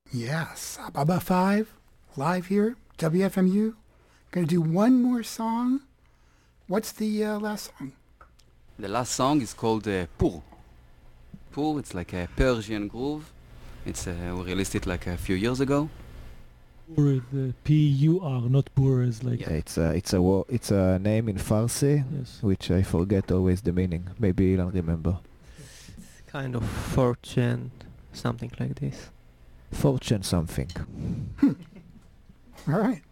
Yes, Ababa 5, live here, WFMU. Going to do one more song. What's the last song? The last song is called Pur. Pur, it's like a Persian groove. It's we released it like a few years ago. Pur is P-U-R, not Pur is like... Yeah, it's a name in Farsi, Yes. which I forget always the meaning. Maybe Ilan remember. Kind of fortune, something like this. Fortune something. All right.